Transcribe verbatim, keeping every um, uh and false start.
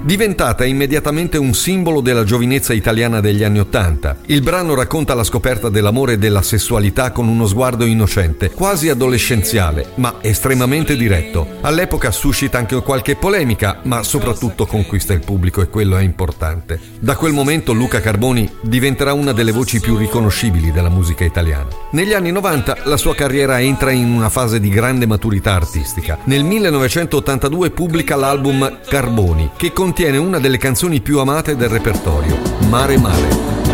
Diventata immediatamente un simbolo della giovinezza italiana degli anni Ottanta, il brano racconta la scoperta dell'amore e della sessualità con uno sguardo innocente, quasi adolescenziale, ma estremamente diretto. All'epoca suscita anche qualche polemica, ma soprattutto conquista il pubblico e quello è importante. Da quel momento Luca Carboni diventerà una delle voci più riconoscibili della musica italiana. Negli anni novanta la sua carriera entra in una fase di grande maturità artistica. Nel millenovecentottantadue pubblica l'album Carboni, che contiene una delle canzoni più amate del repertorio, Mare Mare.